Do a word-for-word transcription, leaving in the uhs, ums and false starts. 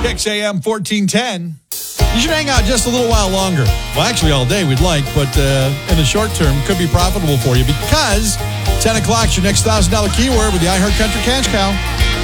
X A M fourteen ten. You should hang out just a little while longer. Well, actually all day we'd like, but uh, in the short term could be profitable for you because ten o'clock is your next one thousand dollars keyword with the iHeart Country Cash Cow.